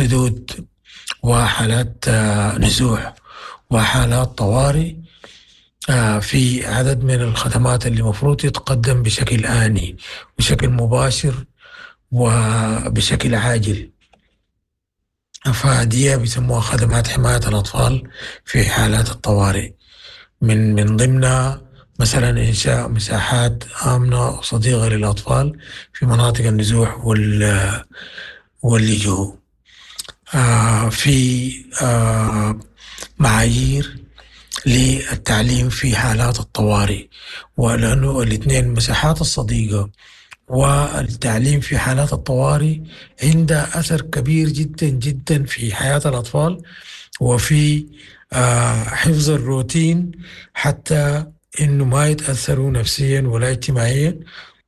حدود وحالات نزوح وحالات طوارئ. في عدد من الخدمات اللي مفروض تتقدم بشكل آني، بشكل مباشر وبشكل عاجل. فدي بيسموها خدمات حماية الأطفال في حالات الطوارئ، من ضمنها مثلا إنشاء مساحات آمنة وصديقة للأطفال في مناطق النزوح واللجوء. في معايير للتعليم في حالات الطوارئ، ولأنه الاثنين مساحات الصديقة والتعليم في حالات الطوارئ عنده أثر كبير جدا جدا في حياة الأطفال وفي حفظ الروتين، حتى إنه ما يتأثروا نفسيا ولا اجتماعيا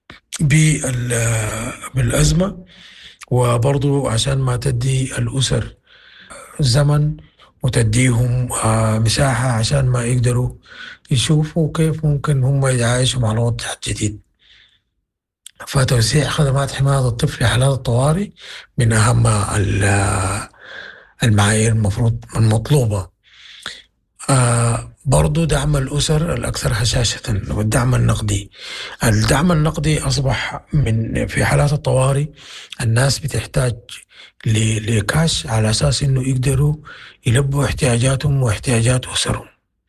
بالأزمة، وبرضو عشان ما تدي الأسر زمن وتديهم مساحة عشان ما يقدروا يشوفوا كيف ممكن هم يتعايشوا مع الوضع الجديد. فتوسيع خدمات حماية الطفل في حالات الطوارئ من أهم المعايير المفروض المطلوبة. برضو دعم الأسر الأكثر هشاشة والدعم النقدي. الدعم النقدي أصبح في حالات الطوارئ الناس بتحتاج لكاش على أساس إنه يقدروا يلبوا احتياجاتهم واحتياجات أسرهم.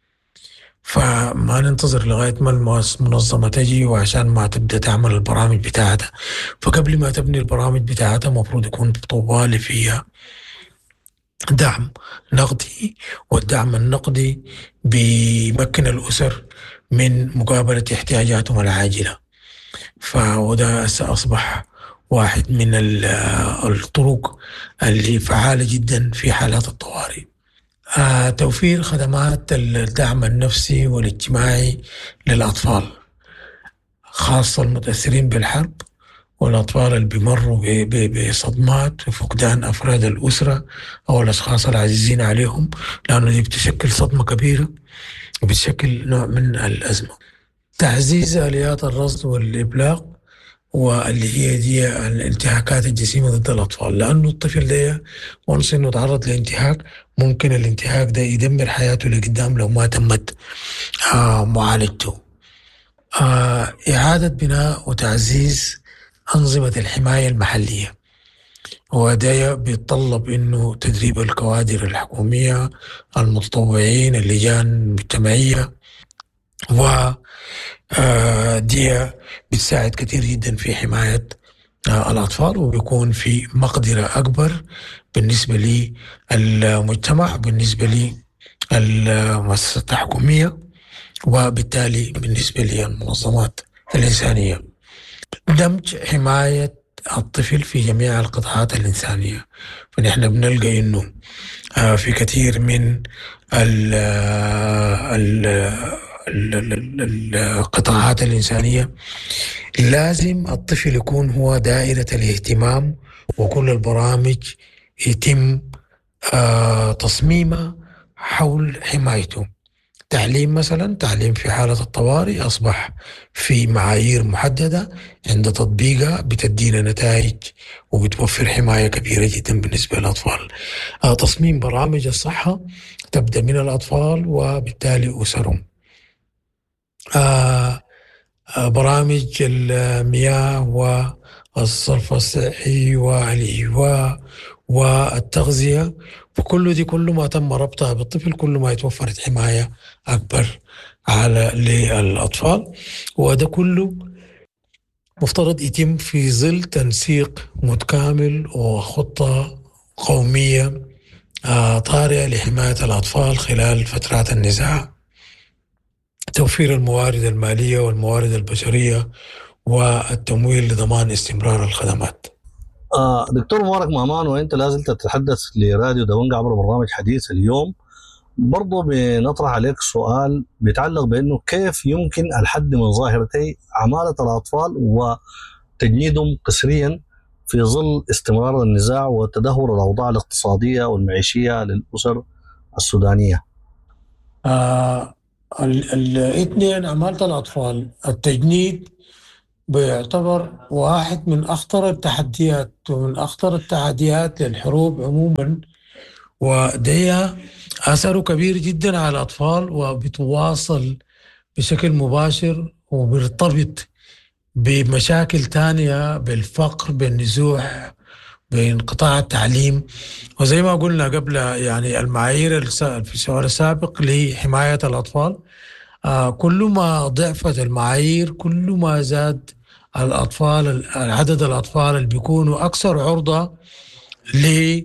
فما ننتظر لغاية ما المنظمة تجي وعشان ما تبدأ تعمل البرامج بتاعتها. فقبل ما تبني البرامج بتاعتها مفروض يكون طوالي فيها دعم نقدي، والدعم النقدي بيمكن الأسر من مقابلة احتياجاتهم العاجلة. فوده أصبح واحد من الطرق اللي فعالة جدا في حالات الطوارئ. توفير خدمات الدعم النفسي والاجتماعي للأطفال، خاصة المتأثرين بالحرب والأطفال اللي بيمروا بصدمات وفقدان أفراد الأسرة أو الأشخاص العزيزين عليهم، لأنه دي بتشكل صدمة كبيرة وبتشكل نوع من الأزمة. تعزيز آليات الرصد والإبلاغ، واللي هي دي الانتهاكات الجسيمة ضد الأطفال، لأنه الطفل ده وانس إنه تعرض لانتهاك ممكن الانتهاك ده يدمر حياته لقدام لو ما تمت معالجته. إعادة بناء وتعزيز أنظمة الحماية المحلية، وده بيتطلب إنه تدريب الكوادر الحكومية، المتطوعين، اللجان المجتمعية، و دي بتساعد كثير جدا في حماية الأطفال، وبيكون في مقدرة أكبر بالنسبة للمجتمع، بالنسبة للمؤسسات الحكومية، وبالتالي بالنسبة للمنظمات الإنسانية. دمج حماية الطفل في جميع القطاعات الإنسانية. فنحن بنلقى إنه في كثير من القطاعات الإنسانية لازم الطفل يكون هو دائرة الاهتمام، وكل البرامج يتم تصميمها حول حمايته. تعليم مثلا، تعليم في حالة الطوارئ أصبح في معايير محددة عند تطبيقها بتدينا نتائج وبتوفر حماية كبيرة جدا بالنسبة للأطفال. تصميم برامج الصحة تبدأ من الأطفال وبالتالي أسرهم. برامج المياه والصرف الصحي والإيواء والتغذية، كل ما تم ربطها بالطفل كل ما يتوفرت حماية أكبر للأطفال. وده كله مفترض يتم في ظل تنسيق متكامل وخطة قومية طارئة لحماية الأطفال خلال فترات النزاع، توفير الموارد المالية والموارد البشرية والتمويل لضمان استمرار الخدمات. دكتور مبارك مهمان، وانت لازلت تتحدث لراديو دونجا عبر برنامج حديث اليوم. برضو بنطرح عليك سؤال بيتعلق بأنه كيف يمكن الحد من ظاهرتي عمالة الأطفال وتجنيدهم قسريا في ظل استمرار النزاع وتدهور الأوضاع الاقتصادية والمعيشية للأسر السودانية. الاثنين، عمالة الأطفال، التجنيد بيعتبر واحد من أخطر التحديات ومن أخطر التحديات للحروب عموما، ودي أثره كبير جدا على الأطفال، وبتواصل بشكل مباشر وبيرتبط بمشاكل تانية، بالفقر، بالنزوح، بانقطاع التعليم. وزي ما قلنا قبل، يعني المعايير في السؤال السابق لحماية الأطفال، كل ما ضعفت المعايير كل ما زاد عدد الأطفال اللي بيكونوا أكثر عرضة ل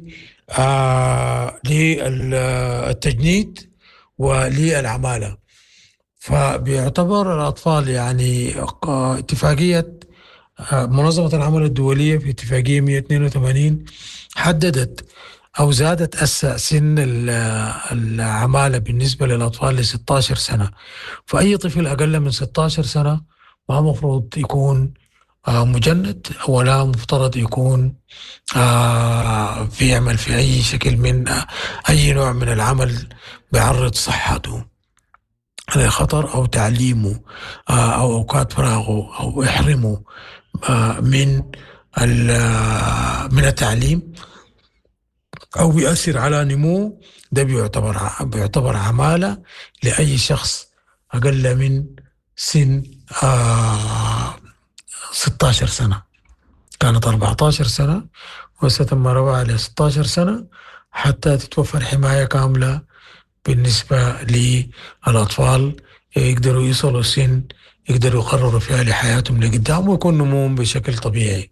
للتجنيد وللعمالة. فبيعتبر الأطفال يعني اتفاقية منظمة العمل الدولية في اتفاقية 182 حددت أو زادت سن العمالة بالنسبة للأطفال ل 16 سنة. فأي طفل أقل من 16 سنة ما مفروض يكون مجند، ولا مفترض يكون بيعمل في أي شكل من أي نوع من العمل بيعرض صحته لخطر، أو تعليمه أو أوقات فراغه، أو يحرمه من من التعليم، أو بيأثر على نموه. ده بيعتبر عمالة لأي شخص أقل من سن 16 سنة. كانت 14 سنة وستم رفعها إلى 16 سنة حتى تتوفر حماية كاملة بالنسبة للأطفال، يقدروا يوصلوا سن يقدروا يقرروا فيها لحياتهم لقدام ويكون نموهم بشكل طبيعي.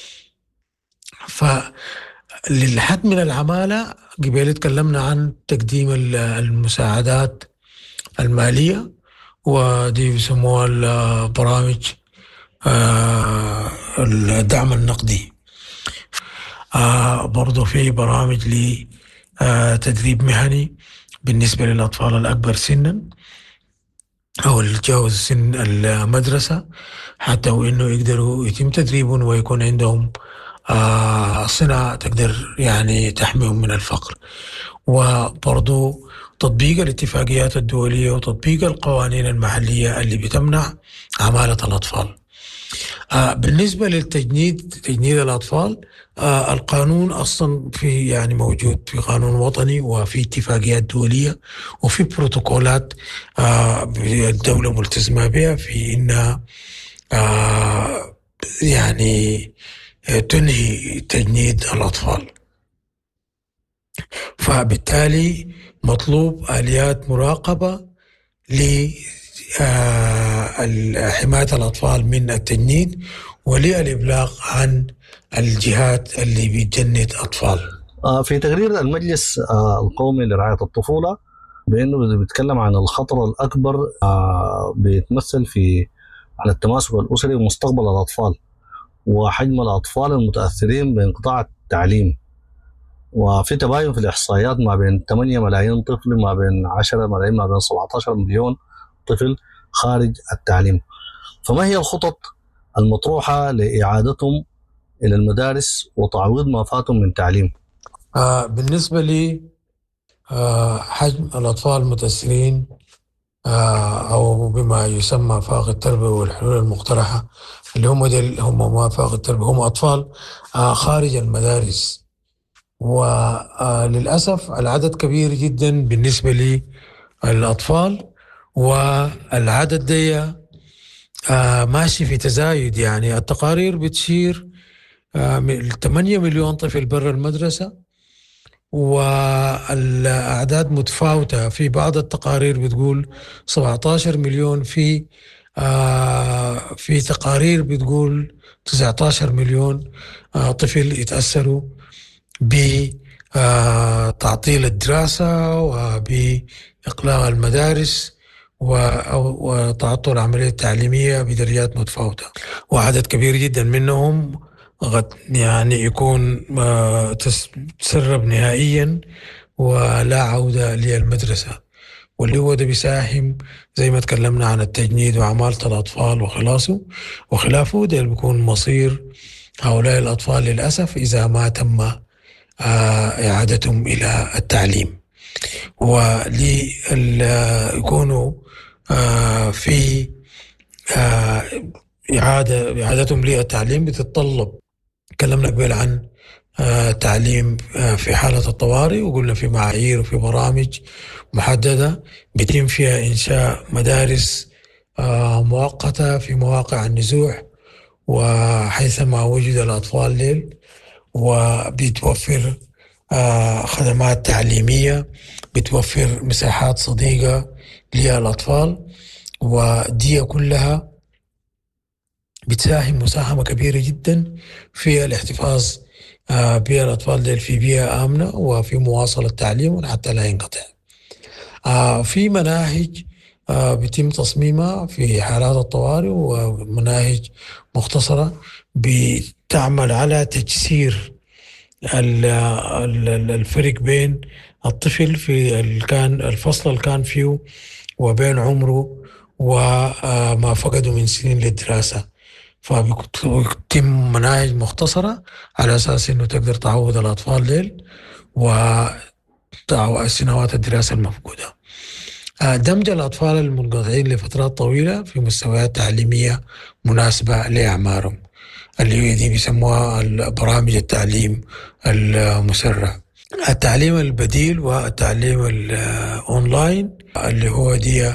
فللحد من العمالة قبل تكلمنا عن تقديم المساعدات المالية، ودي بيسموها البرامج الدعم النقدي. برضو في برامج لتدريب مهني بالنسبة للأطفال الأكبر سنا أو اللي تجاوز سن المدرسة، حتى وإنه يقدروا يتم تدريبهم ويكون عندهم صناعة تقدر يعني تحميهم من الفقر. وبرضو تطبيق الاتفاقيات الدولية وتطبيق القوانين المحلية اللي بتمنع عمالة الأطفال. بالنسبة تجنيد الأطفال، القانون أصلا في يعني موجود في قانون وطني وفي اتفاقيات دولية وفي بروتوكولات الدولة ملتزمة بها في إنها يعني تنهي تجنيد الأطفال. فبالتالي مطلوب آليات مراقبة لحماية الأطفال من التجنيد وللإبلاغ عن الجهات اللي بتجند أطفال. في تقرير المجلس القومي لرعاية الطفولة بأنه بيتكلم عن الخطر الأكبر بيتمثل في على التماسك الأسري ومستقبل الأطفال وحجم الأطفال المتأثرين بانقطاع التعليم. وفي تباين في الإحصائيات ما بين 8 ملايين طفل، ما بين 10 ملايين، ما بين 17 مليون طفل خارج التعليم. فما هي الخطط المطروحة لإعادتهم إلى المدارس وتعويض ما فاتهم من تعليم؟ بالنسبة لي حجم الأطفال المتأثرين أو بما يسمى فائق التربية والحلول المقترحة، اللي هم ما فائق التربية، هم أطفال خارج المدارس. وللأسف العدد كبير جدا بالنسبة للأطفال، والعدد ده ماشي في تزايد. يعني التقارير بتشير 8 مليون طفل برا المدرسة، والأعداد متفاوتة. في بعض التقارير بتقول 17 مليون، في تقارير بتقول 19 مليون طفل يتأثروا بتعطيل الدراسة وبإقلاع المدارس وتعطل العملية التعليمية بدرجات متفاوتة. وعدد كبير جدا منهم قد يعني يكون تسرب نهائيا ولا عودة للمدرسة، واللي هو ده بيساهم زي ما تكلمنا عن التجنيد وعمالة الأطفال وخلافه. ده بيكون مصير هؤلاء الأطفال للأسف إذا ما تم إعادتهم إلى التعليم، وليكونوا في إعادتهم للتعليم بتتطلب. تكلمنا قبل عن تعليم في حالة الطوارئ، وقلنا في معايير وفي برامج محددة بيتم فيها إنشاء مدارس مؤقتة في مواقع النزوح وحيثما وجد الأطفال ليل، وبتوفر خدمات تعليمية، بتوفر مساحات صديقة للأطفال، ودي كلها بتساهم مساهمة كبيرة جدا في الاحتفاظ بالأطفال ديل في بيئة آمنة وفي مواصلة تعليمهم حتى لا ينقطع. في مناهج بيتم تصميمها في حالات الطوارئ، ومناهج مختصرة بتعمل على تجسير الفرق بين الطفل في الفصل اللي كان فيه وبين عمره وما فقده من سنين للدراسة. فبيتم مناهج مختصرة على أساس أنه تقدر تعود الأطفال ليل وسنوات الدراسة المفقودة. دمج الأطفال المنقطعين لفترات طويلة في مستويات تعليمية مناسبة لأعمارهم، اللي هي دي بيسموها برامج التعليم المسرع. التعليم البديل والتعليم الأونلاين اللي هو دي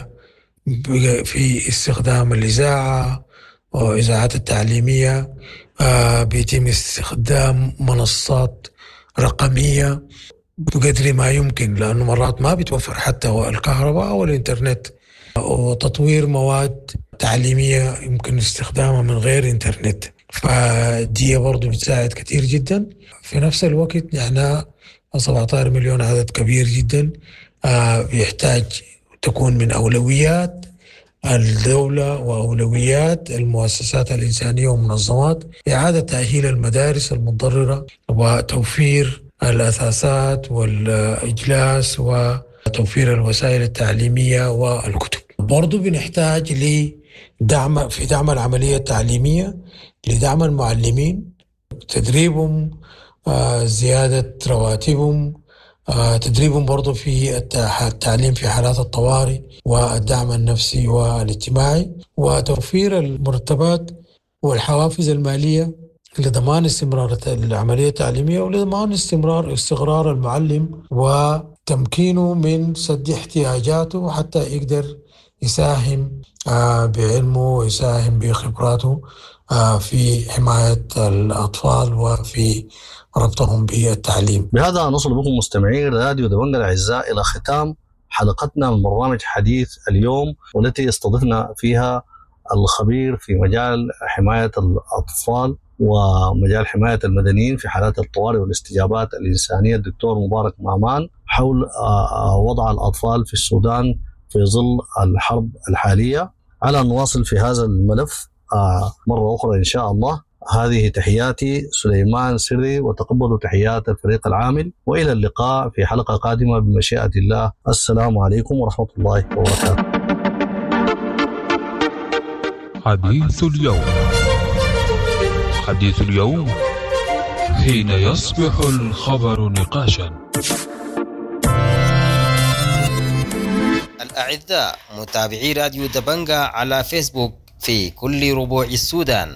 في استخدام الإذاعة وإذاعات التعليمية، بيتم استخدام منصات رقمية بقدر ما يمكن، لأنه مرات ما بتوفر حتى الكهرباء أو الإنترنت، وتطوير مواد تعليمية يمكن استخدامها من غير إنترنت، فدي برضو بتساعد كتير جدا. في نفس الوقت يعني 17 مليون عدد كبير جدا، بيحتاج تكون من أولويات الدولة وأولويات المؤسسات الإنسانية والمنظمات إعادة تأهيل المدارس المتضررة وتوفير الأثاثات والإجلاس وتوفير الوسائل التعليمية والكتب. برضو بنحتاج لدعم في دعم العملية التعليمية، لدعم المعلمين، تدريبهم، زيادة رواتبهم، تدريبهم برضو في التعليم في حالات الطوارئ والدعم النفسي والاجتماعي، وتوفير المرتبات والحوافز المالية لضمان استمرار العملية التعليمية ولضمان استقرار المعلم وتمكينه من سد احتياجاته حتى يقدر يساهم بعلمه ويساهم بخبراته في حماية الأطفال وفي ربطهم بالتعليم. بهذا نصل بكم مستمعين راديو دبنجة الأعزاء إلى ختام حلقتنا من برنامج حديث اليوم، والتي استضفنا فيها الخبير في مجال حماية الأطفال ومجال حماية المدنيين في حالات الطوارئ والاستجابات الإنسانية الدكتور مبارك مامان حول وضع الأطفال في السودان في ظل الحرب الحالية. على أن نواصل في هذا الملف مرة أخرى إن شاء الله. هذه تحياتي سليمان سري، وتقبلوا تحيات الفريق العامل، وإلى اللقاء في حلقة قادمة بمشيئة الله. السلام عليكم ورحمة الله وبركاته. حديث اليوم. حديث اليوم حين يصبح الخبر نقاشا. الأعزاء متابعي راديو دبنجة على فيسبوك في كل ربوع السودان،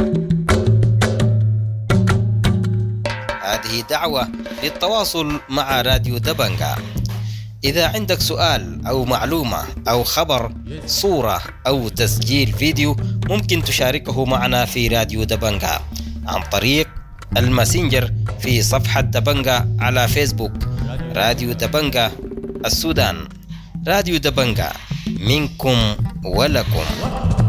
هذه دعوة للتواصل مع راديو دبنجة. إذا عندك سؤال أو معلومة أو خبر، صورة أو تسجيل فيديو، ممكن تشاركه معنا في راديو دبنجة عن طريق الماسنجر في صفحة دبنجة على فيسبوك. راديو دبنجة السودان، راديو دبنجة، منكم ولكم.